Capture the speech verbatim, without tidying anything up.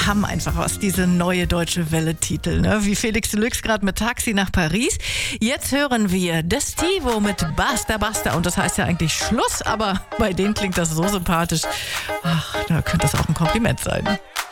haben einfach was, diese neue Deutsche Welle-Titel, ne? Wie Felix Deluxe gerade mit Taxi nach Paris. Jetzt hören wir Destivo mit Basta Basta und das heißt ja eigentlich Schluss, aber bei denen klingt das so sympathisch. Ach, da könnte das auch ein Kompliment sein.